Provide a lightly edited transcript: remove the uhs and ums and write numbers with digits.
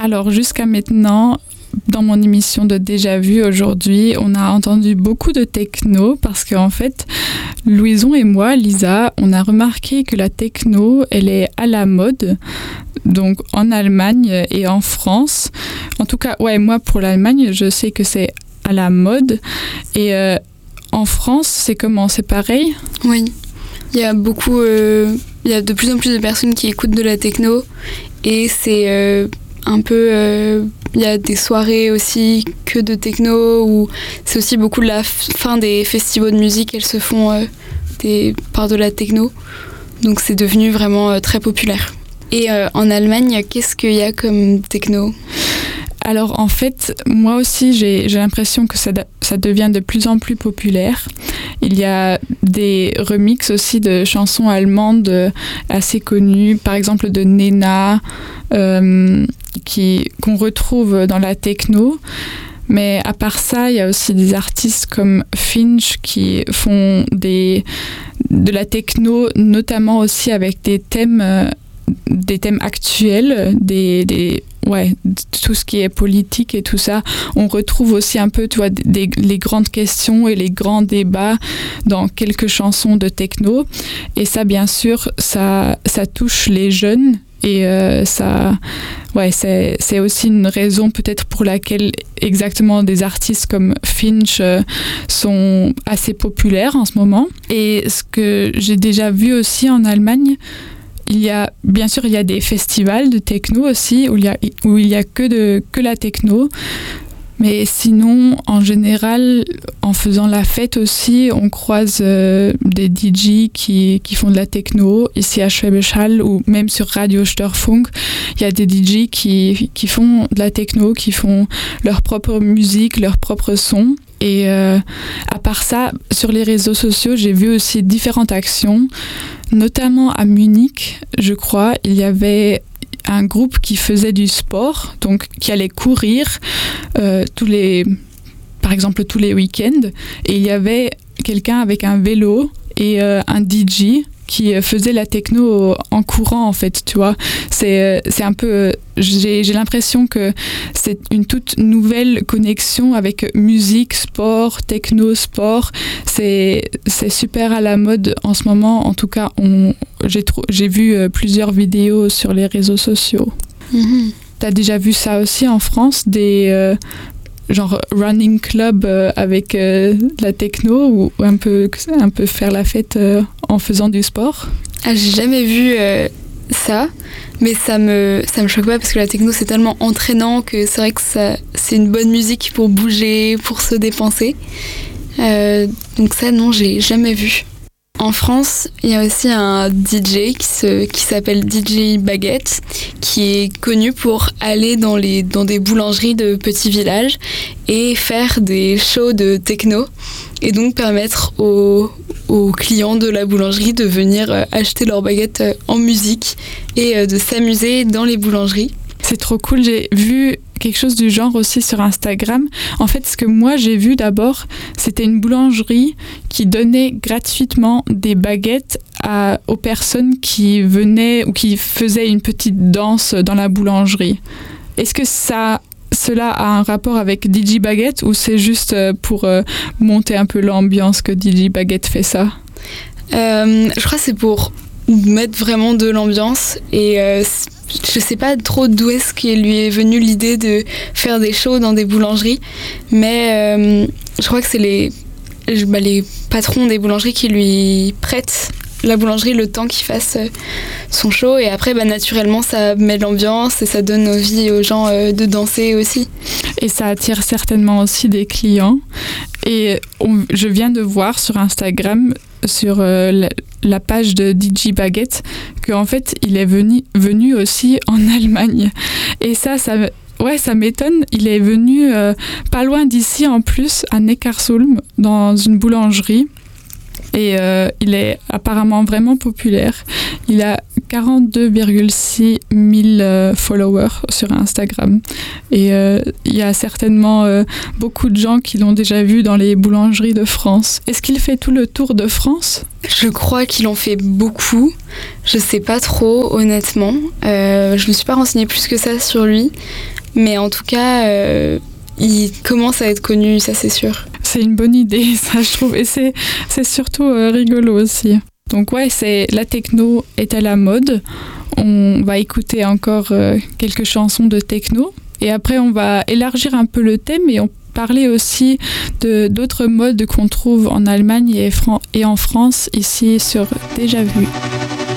Alors jusqu'à maintenant, dans mon émission de Déjà Vu aujourd'hui, on a entendu beaucoup de techno parce qu'en fait, Louison et moi, Lisa, on a remarqué que la techno, elle est à la mode, donc en Allemagne et en France. En tout cas, ouais, moi pour l'Allemagne, je sais que c'est à la mode. Et en France, c'est comment? C'est pareil? Oui, il y a il y a de plus en plus de personnes qui écoutent de la techno et c'est un peu... il y a des soirées aussi que de techno où c'est aussi beaucoup la fin des festivals de musique, elles se font par de la techno. Donc c'est devenu vraiment très populaire. Et en Allemagne, qu'est-ce qu'il y a comme techno ? Alors en fait, moi aussi j'ai l'impression que ça devient de plus en plus populaire. Il y a des remixes aussi de chansons allemandes assez connues, par exemple de Nena, qu'on retrouve dans la techno. Mais à part ça, il y a aussi des artistes comme Finch qui font de la techno, notamment aussi avec des thèmes actuels, tout ce qui est politique et tout ça. On retrouve aussi un peu, tu vois, les grandes questions et les grands débats dans quelques chansons de techno. Et ça, bien sûr, ça touche les jeunes. Et c'est aussi une raison peut-être pour laquelle exactement des artistes comme Finch sont assez populaires en ce moment. Et ce que j'ai déjà vu aussi en Allemagne, bien sûr, il y a des festivals de techno aussi où il y a que la techno. Mais sinon, en général, en faisant la fête aussi, on croise des DJ qui font de la techno. Ici à Schwäbisch Hall ou même sur Radio Störfunk, il y a des DJ qui font de la techno, qui font leur propre musique, leur propre son. Et à part ça, sur les réseaux sociaux, j'ai vu aussi différentes actions, notamment à Munich, je crois. Il y avait un groupe qui faisait du sport, donc qui allait courir par exemple tous les week-ends, et il y avait quelqu'un avec un vélo et un DJ qui faisait la techno en courant, en fait, tu vois. C'est un peu... J'ai l'impression que c'est une toute nouvelle connexion avec musique, sport, techno, sport. C'est super à la mode en ce moment. En tout cas, j'ai vu plusieurs vidéos sur les réseaux sociaux. Mm-hmm. T'as déjà vu ça aussi en France, des... genre running club avec la techno ou un peu faire la fête en faisant du sport? J'ai jamais vu ça, mais ça me choque pas parce que la techno c'est tellement entraînant que c'est vrai que c'est une bonne musique pour bouger, pour se dépenser. Donc ça non, j'ai jamais vu. En France, il y a aussi un DJ qui s'appelle DJ Baguette, qui est connu pour aller dans des boulangeries de petits villages et faire des shows de techno et donc permettre aux clients de la boulangerie de venir acheter leurs baguettes en musique et de s'amuser dans les boulangeries. C'est trop cool, j'ai vu quelque chose du genre aussi sur Instagram. En fait, ce que moi j'ai vu d'abord, c'était une boulangerie qui donnait gratuitement des baguettes aux personnes qui venaient ou qui faisaient une petite danse dans la boulangerie. Est-ce que cela a un rapport avec DJ Baguette ou c'est juste pour monter un peu l'ambiance que DJ Baguette fait ça? Je crois que c'est pour mettre vraiment de l'ambiance et je sais pas trop d'où est-ce qu'il lui est venue l'idée de faire des shows dans des boulangeries, mais je crois que c'est les patrons des boulangeries qui lui prêtent la boulangerie le temps qu'il fasse son show et après naturellement ça met de l'ambiance et ça donne envie aux gens de danser aussi. Et ça attire certainement aussi des clients. Et je viens de voir sur Instagram, sur la page de DJ Baguette, qu'en fait il est venu aussi en Allemagne. Et ça m'étonne. Il est venu pas loin d'ici en plus, à Neckarsulm, dans une boulangerie. Et il est apparemment vraiment populaire. Il a 42,6 000 followers sur Instagram. Et il y a certainement beaucoup de gens qui l'ont déjà vu dans les boulangeries de France. Est-ce qu'il fait tout le tour de France ? Je crois qu'il en fait beaucoup. Je sais pas trop, honnêtement. Je me suis pas renseignée plus que ça sur lui. Mais en tout cas, il commence à être connu, ça c'est sûr. C'est une bonne idée, ça je trouve. Et c'est surtout rigolo aussi. Donc ouais, la techno est à la mode. On va écouter encore quelques chansons de techno. Et après, on va élargir un peu le thème et on parler aussi d'autres modes qu'on trouve en Allemagne et en France, ici sur Déjà Vu.